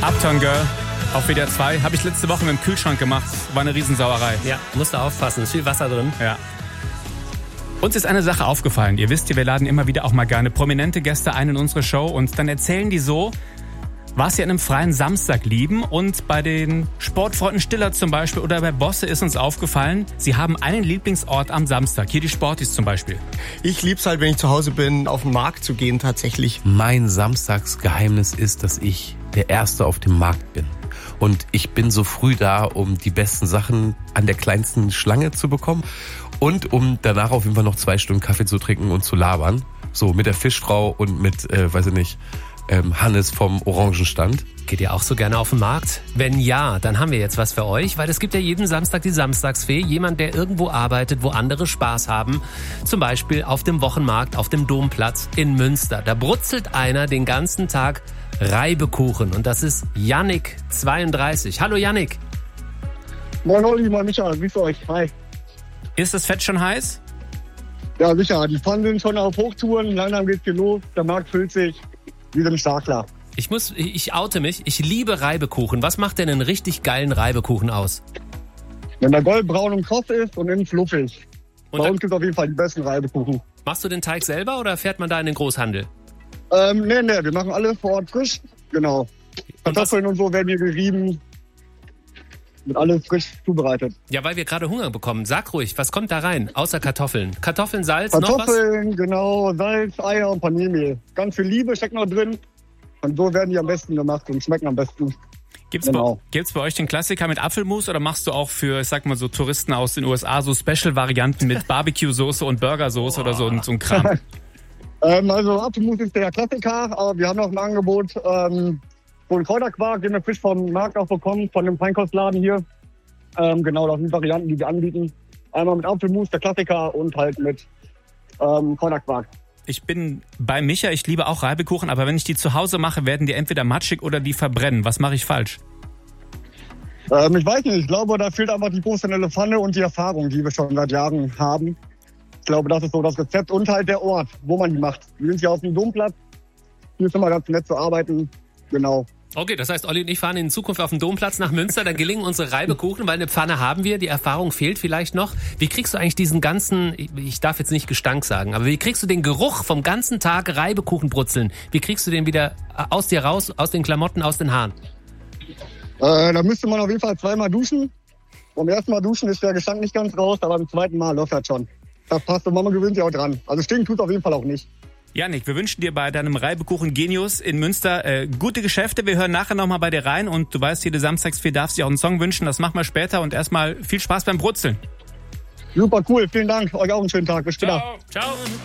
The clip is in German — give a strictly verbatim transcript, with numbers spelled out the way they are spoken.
Uptown Girl auf W D R zwei. Habe ich letzte Woche mit dem Kühlschrank gemacht. War eine Riesensauerei. Ja, musst du aufpassen. Ist viel Wasser drin. Ja. Uns ist eine Sache aufgefallen. Ihr wisst ja, wir laden immer wieder auch mal gerne prominente Gäste ein in unsere Show und dann erzählen die so, was sie an einem freien Samstag lieben. Und bei den Sportfreunden Stiller zum Beispiel oder bei Bosse ist uns aufgefallen, sie haben einen Lieblingsort am Samstag. Hier die Sportis zum Beispiel. Ich lieb's halt, wenn ich zu Hause bin, auf den Markt zu gehen tatsächlich. Mein Samstagsgeheimnis ist, dass ich der Erste auf dem Markt bin. Und ich bin so früh da, um die besten Sachen an der kleinsten Schlange zu bekommen und um danach auf jeden Fall noch zwei Stunden Kaffee zu trinken und zu labern. So mit der Fischfrau und mit, äh, weiß ich nicht, ähm, Hannes vom Orangenstand. Geht ihr auch so gerne auf den Markt? Wenn ja, dann haben wir jetzt was für euch, weil es gibt ja jeden Samstag die Samstagsfee. Jemand, der irgendwo arbeitet, wo andere Spaß haben. Zum Beispiel auf dem Wochenmarkt, auf dem Domplatz in Münster. Da brutzelt einer den ganzen Tag Reibekuchen. Und das ist Yannick, zweiunddreißig. Hallo Yannick. Moin Olli, moin Micha, grüß euch. Hi. Ist das Fett schon heiß? Ja, sicher. Die Pfannen sind schon auf Hochtouren. Langsam geht's hier los. Der Markt füllt sich. Wir sind stark klar. Ich muss, ich oute mich. Ich liebe Reibekuchen. Was macht denn einen richtig geilen Reibekuchen aus? Wenn der goldbraun und kross ist und innen fluffig. Und Bei dann, uns gibt's auf jeden Fall die besten Reibekuchen. machst du den Teig selber oder fährt man da in den Großhandel? Ähm, nee, nee, wir machen alles vor Ort frisch. Genau. Und was, Kartoffeln und so werden hier gerieben. Wird alles frisch zubereitet. ja, weil wir gerade Hunger bekommen. Sag ruhig, was kommt da rein? Außer Kartoffeln. Kartoffeln, Salz, noch was? Kartoffeln, genau, Salz, Eier und Paniermehl. Ganz viel Liebe steckt noch drin. Und so werden die am besten gemacht und schmecken am besten. Gibt's, Genau. bei, gibt's bei euch den Klassiker mit Apfelmus oder machst du auch für, ich sag mal so, Touristen aus den U S A so Special-Varianten mit Barbecue-Soße und Burgersoße oder so, so ein Kram? Ähm, also Apfelmus ist der Klassiker, aber wir haben noch ein Angebot, ähm, so einen Kräuterquark, den wir frisch vom Markt auch bekommen, von dem Feinkostladen hier. Ähm, genau, das sind Varianten, die wir anbieten. Einmal mit Apfelmus, der Klassiker, und halt mit ähm, Kräuterquark. Ich bin bei Micha, ich liebe auch Reibekuchen, aber wenn ich die zu Hause mache, werden die entweder matschig oder die verbrennen. Was mache ich falsch? Ähm, ich weiß nicht, ich glaube, da fehlt einfach die professionelle Pfanne und die Erfahrung, die wir schon seit Jahren haben. Ich glaube, das ist so das Rezept und halt der Ort, wo man die macht. Wir sind hier auf dem Domplatz. Hier ist immer ganz nett zu arbeiten. Genau. Okay, das heißt, Olli und ich fahren in Zukunft auf den Domplatz nach Münster, dann gelingen unsere Reibekuchen, weil eine Pfanne haben wir, die Erfahrung fehlt vielleicht noch. Wie kriegst du eigentlich diesen ganzen, ich darf jetzt nicht Gestank sagen, aber wie kriegst du den Geruch vom ganzen Tag Reibekuchen brutzeln? Wie kriegst du den wieder aus dir raus, aus den Klamotten, aus den Haaren? Äh, da müsste man auf jeden Fall zweimal duschen. Beim ersten Mal duschen ist der Gestank nicht ganz raus, aber beim zweiten Mal läuft das schon. Das passt und man gewöhnt sich auch dran. Also stinken tut auf jeden Fall auch nicht. Yannick, wir wünschen dir bei deinem Reibekuchen Genius in Münster äh, gute Geschäfte. Wir hören nachher nochmal bei dir rein und du weißt, jede Samstagsfee darf sich auch einen Song wünschen. Das machen wir später und erstmal viel Spaß beim Brutzeln. Super cool, vielen Dank. Euch auch einen schönen Tag. Bis später. Ciao. Ciao.